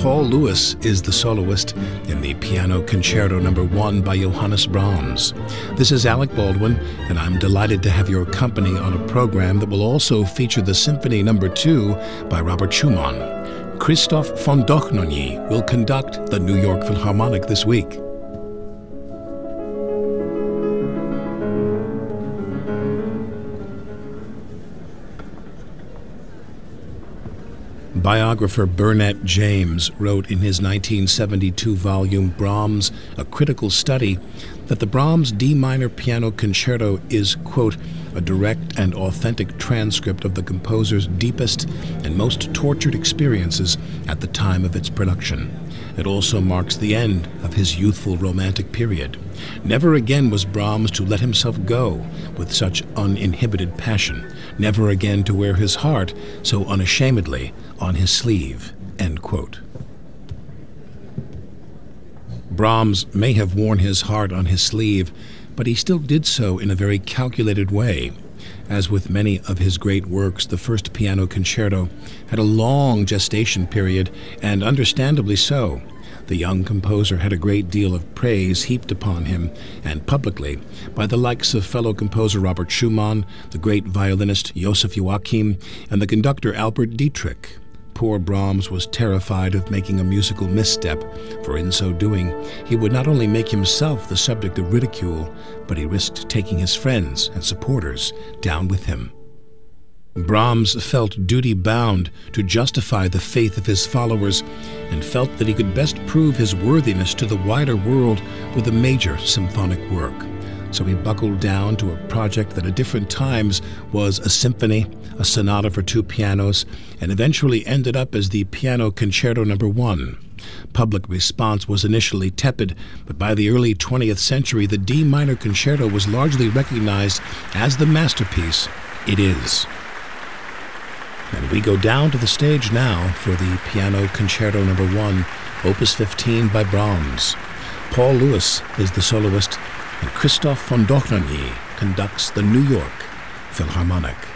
Paul Lewis is the soloist in the Piano Concerto No. 1 by Johannes Brahms. This is Alec Baldwin, and I'm delighted to have your company on a program that will also feature the Symphony No. 2 by Robert Schumann. Christoph von Dohnanyi will conduct the New York Philharmonic this week. Biographer Burnett James wrote in his 1972 volume Brahms, A Critical Study, that the Brahms D minor piano concerto is, quote, a direct and authentic transcript of the composer's deepest and most tortured experiences at the time of its production. It also marks the end of his youthful romantic period. Never again was Brahms to let himself go with such uninhibited passion, never again to wear his heart so unashamedly on his sleeve, end quote. Brahms may have worn his heart on his sleeve, but he still did so in a very calculated way. As with many of his great works, the first piano concerto had a long gestation period, and understandably so. The young composer had a great deal of praise heaped upon him, and publicly, by the likes of fellow composer Robert Schumann, the great violinist Joseph Joachim, and the conductor Albert Dietrich. Poor Brahms was terrified of making a musical misstep, for in so doing, he would not only make himself the subject of ridicule, but he risked taking his friends and supporters down with him. Brahms felt duty-bound to justify the faith of his followers and felt that he could best prove his worthiness to the wider world with a major symphonic work. So he buckled down to a project that at different times was a symphony, a sonata for two pianos, and eventually ended up as the Piano Concerto No. 1. Public response was initially tepid, but by the early 20th century, the D minor concerto was largely recognized as the masterpiece it is. And we go down to the stage now for the Piano Concerto No. 1, Opus 15 by Brahms. Paul Lewis is the soloist, and Christoph von Dohnanyi conducts the New York Philharmonic.